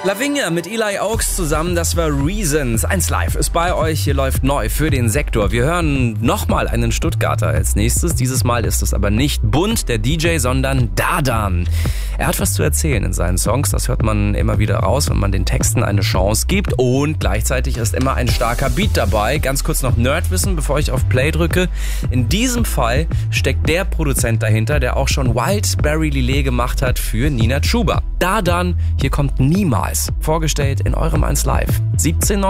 Lavinia mit Eli Oaks zusammen, das war Reasons. 1Live ist bei euch, hier läuft neu für den Sektor. Wir hören nochmal einen Stuttgarter als nächstes. Dieses Mal ist es aber nicht Bunt, der DJ, sondern Dardan. Er hat was zu erzählen in seinen Songs, das hört man immer wieder raus, wenn man den Texten eine Chance gibt. Und gleichzeitig ist immer ein starker Beat dabei. Ganz kurz noch Nerdwissen, bevor ich auf Play drücke. In diesem Fall steckt der Produzent dahinter, der auch schon Wildberry Lillet gemacht hat für Nina Chuba. Dardan, hier kommt Niemals. Vorgestellt in eurem 1Live. 17